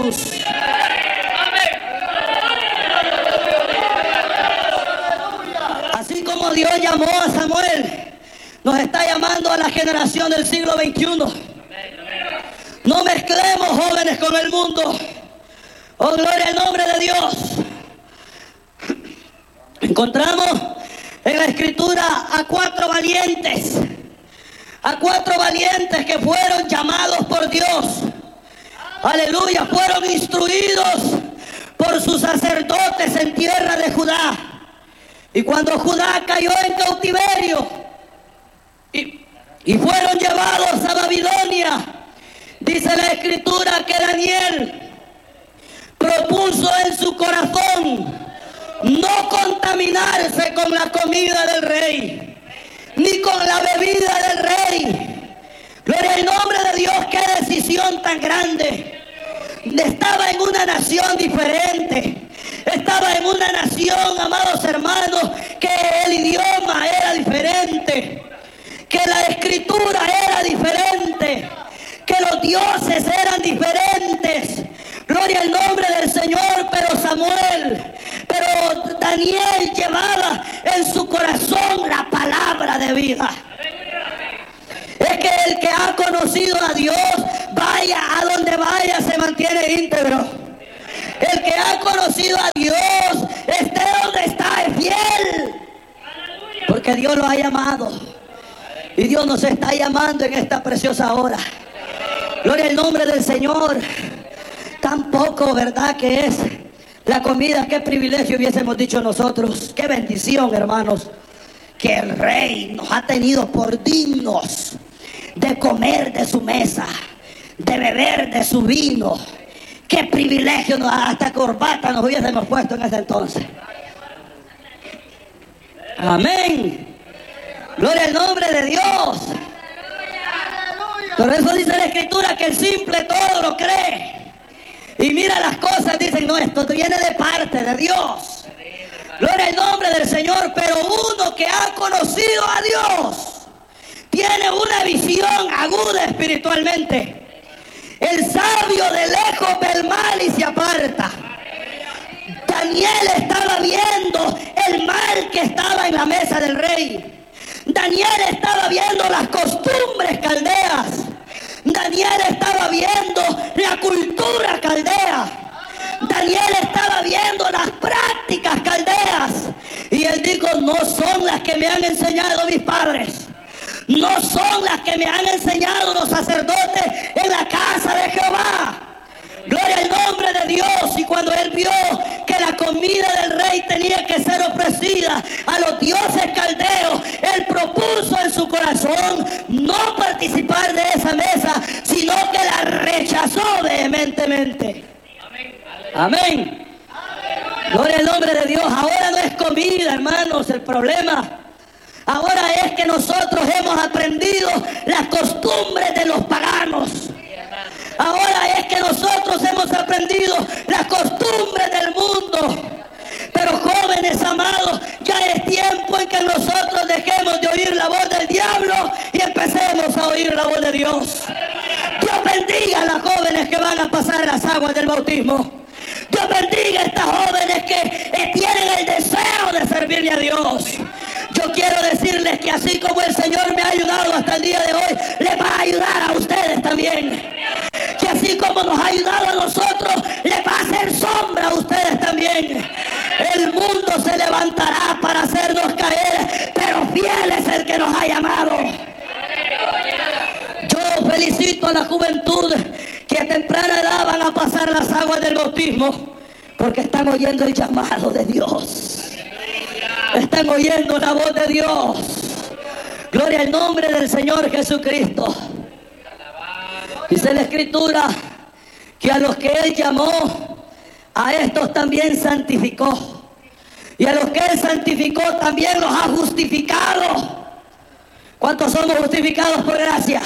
Jesús. Así como Dios llamó a Samuel, nos está llamando a la generación del siglo XXI. No mezclemos, jóvenes, con el mundo. Oh, gloria al nombre de Dios. Encontramos en la Escritura a cuatro valientes que fueron llamados por Dios. Aleluya, fueron instruidos por sus sacerdotes en tierra de Judá. Y cuando Judá cayó en cautiverio y fueron llevados a Babilonia, dice la Escritura que Daniel propuso en su corazón no contaminarse con la comida del rey, ni con la bebida del rey. Gloria al nombre de Dios, qué decisión tan grande. Estaba en una nación diferente. Estaba en una nación, amados hermanos, que el idioma era diferente, que la escritura era diferente, que los dioses eran diferentes. Gloria al nombre del Señor. Pero Daniel llevaba en su corazón la palabra de vida. Es que el que ha conocido a Dios, vaya a donde vaya, se mantiene íntegro. El que ha conocido a Dios, esté donde está, es fiel. Porque Dios lo ha llamado. Y Dios nos está llamando en esta preciosa hora. Gloria al nombre del Señor. Tampoco, ¿verdad?, que es la comida. Qué privilegio hubiésemos dicho nosotros. Qué bendición, hermanos, que el Rey nos ha tenido por dignos de comer de su mesa, de beber de su vino. Qué privilegio, hasta corbata nos hubiésemos puesto en ese entonces. Amén. Gloria al nombre de Dios. Por eso dice la Escritura que el simple todo lo cree. Y mira las cosas, dicen, no, esto viene de parte de Dios. Gloria al nombre del Señor. Pero uno que ha conocido a Dios tiene una visión aguda espiritualmente. El sabio de lejos ve el mal y se aparta. Daniel estaba viendo el mal que estaba en la mesa del rey. Daniel estaba viendo las costumbres caldeas. Daniel estaba viendo la cultura caldea. Daniel estaba viendo las prácticas caldeas. Y él dijo, no son las que me han enseñado mis padres. No son las que me han enseñado los sacerdotes en la casa de Jehová. Gloria al nombre de Dios. Y cuando él vio que la comida del rey tenía que ser ofrecida a los dioses caldeos, él propuso en su corazón no participar de esa mesa, sino que la rechazó vehementemente. Amén. Gloria al nombre de Dios. Ahora no es comida, hermanos, el problema. Ahora es que nosotros hemos aprendido las costumbres de los paganos. Ahora es que nosotros hemos aprendido las costumbres del mundo. Pero jóvenes amados, ya es tiempo en que nosotros dejemos de oír la voz del diablo y empecemos a oír la voz de Dios. Dios bendiga a las jóvenes que van a pasar las aguas del bautismo. Dios bendiga a estas jóvenes que tienen el deseo de servirle a Dios. Yo quiero decirles que así como el Señor me ha ayudado hasta el día de hoy, les va a ayudar a ustedes también. Que así como nos ha ayudado a nosotros, les va a hacer sombra a ustedes también. El mundo se levantará para hacernos caer, pero fiel es el que nos ha llamado. Yo felicito a la juventud que a temprana edad van a pasar las aguas del bautismo, porque están oyendo el llamado de Dios. Están oyendo la voz de Dios. Gloria al nombre del Señor Jesucristo. Dice la Escritura que a los que Él llamó, a estos también santificó. Y a los que Él santificó también los ha justificado. ¿Cuántos somos justificados por gracia?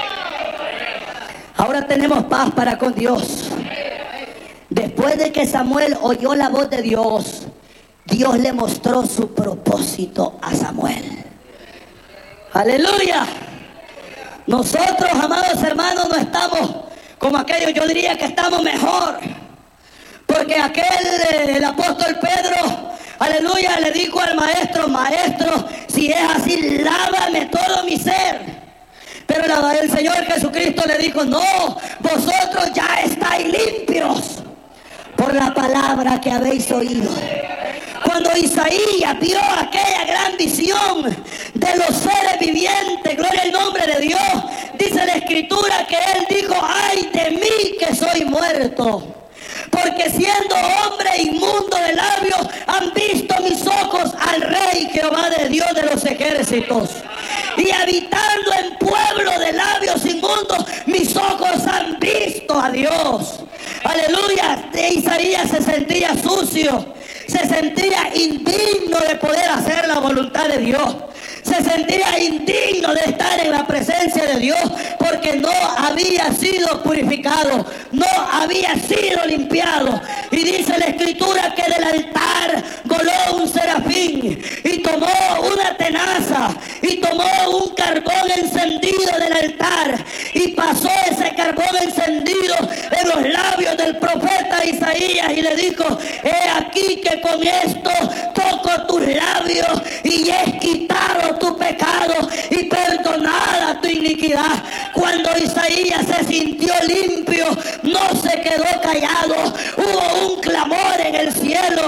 Ahora tenemos paz para con Dios. Después de que Samuel oyó la voz de Dios, Dios le mostró su propósito a Samuel. ¡Aleluya! Nosotros, amados hermanos, no estamos como aquellos, yo diría que estamos mejor. Porque el apóstol Pedro, aleluya, le dijo al maestro: maestro, si es así, lávame todo mi ser. Pero el Señor Jesucristo le dijo: no, vosotros ya estáis limpios por la palabra que habéis oído. Cuando Isaías vio aquella gran visión de los seres vivientes, gloria al nombre de Dios, dice la Escritura que él dijo: ay de mí que soy muerto, porque siendo hombre inmundo de labios han visto mis ojos al Rey Jehová de Dios de los ejércitos. Y habitando en pueblo de labios inmundos, mis ojos han visto a Dios. Aleluya. Isaías se sentía sucio, se sentía indigno de poder hacer la voluntad de Dios. Se sentía indigno de estar en la presencia de Dios, porque no había sido purificado, no había sido limpiado. Y dice la Escritura que del altar voló un serafín y tomó una tenaza y tomó un carbón encendido del altar y pasó ese carbón encendido en los labios del profeta Isaías y le dijo: he aquí que con esto toco tus labios y es quitado tu pecado y perdonada tu iniquidad. Cuando Isaías se sintió limpio, no se quedó callado. Hubo un clamor en el cielo